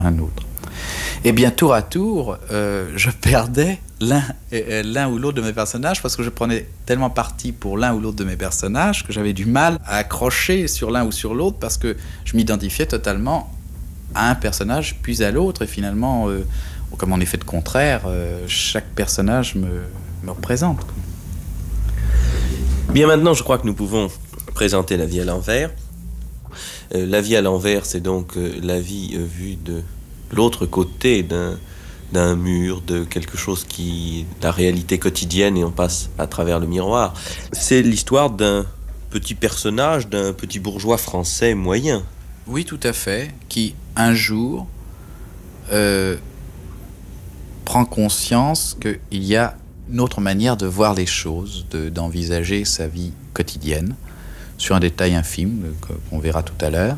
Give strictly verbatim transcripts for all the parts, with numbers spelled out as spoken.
un autre. Et bien, tour à tour, euh, je perdais l'un, euh, l'un ou l'autre de mes personnages parce que je prenais tellement parti pour l'un ou l'autre de mes personnages que j'avais du mal à accrocher sur l'un ou sur l'autre parce que je m'identifiais totalement à un personnage puis à l'autre. Et finalement, euh, comme en effet de contraire, euh, chaque personnage me, me représente. Bien, maintenant, je crois que nous pouvons présenter La vie à l'envers. Euh, la vie à l'envers, c'est donc euh, la vie euh, vue de l'autre côté d'un, d'un mur, de quelque chose qui... la réalité quotidienne, et on passe à travers le miroir. C'est l'histoire d'un petit personnage, d'un petit bourgeois français moyen. Oui, tout à fait, qui, un jour, euh, prend conscience qu'il y a une autre manière de voir les choses, de, d'envisager sa vie quotidienne, sur un détail infime, qu'on verra tout à l'heure.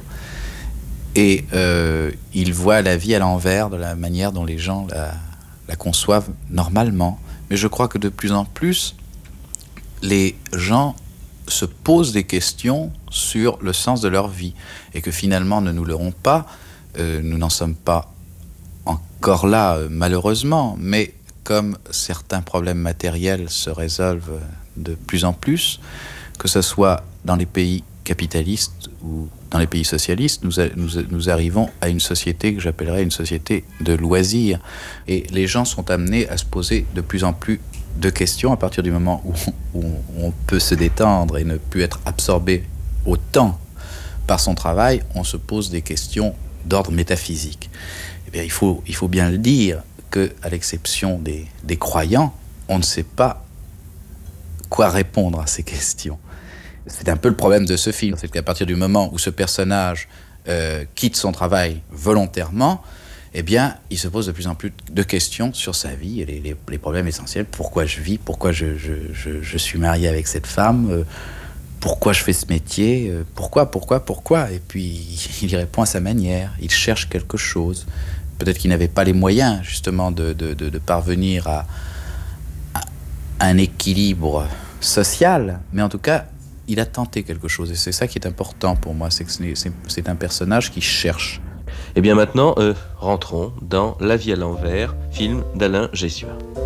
Et euh, il voit la vie à l'envers de la manière dont les gens la, la conçoivent normalement. Mais je crois que de plus en plus, les gens se posent des questions sur le sens de leur vie. Et que finalement, ne nous leurrons pas, euh, nous n'en sommes pas encore là, euh, malheureusement. Mais comme certains problèmes matériels se résolvent de plus en plus, que ce soit dans les pays capitalistes ou dans les pays socialistes, nous, a, nous, nous arrivons à une société que j'appellerais une société de loisirs. Et les gens sont amenés à se poser de plus en plus de questions à partir du moment où, où on peut se détendre et ne plus être absorbé autant par son travail. On se pose des questions d'ordre métaphysique. Eh bien, il faut, il faut bien le dire qu'à l'exception des, des croyants, on ne sait pas quoi répondre à ces questions. C'est un peu le problème de ce film, c'est qu'à partir du moment où ce personnage euh, quitte son travail volontairement, eh bien, il se pose de plus en plus de questions sur sa vie et les, les, les problèmes essentiels. Pourquoi je vis ? Pourquoi je, je, je, je suis marié avec cette femme ? euh, Pourquoi je fais ce métier ? euh, Pourquoi, pourquoi, pourquoi ? Et puis, il y répond à sa manière. Il cherche quelque chose. Peut-être qu'il n'avait pas les moyens, justement, de, de, de, de parvenir à, à un équilibre social, mais en tout cas, il a tenté quelque chose, et c'est ça qui est important pour moi, c'est que c'est, c'est, c'est un personnage qui cherche. Et bien maintenant, euh, rentrons dans La vie à l'envers, film d'Alain Gessiot.